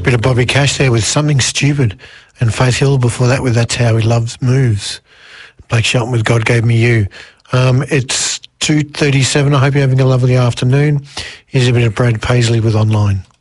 Bit of Bobby Cash there with Something Stupid, and Faith Hill before that with That's How He Loves Moves. Blake Shelton with God Gave Me You. It's 2:37. I hope you're having a lovely afternoon. Here's a bit of Brad Paisley with Online.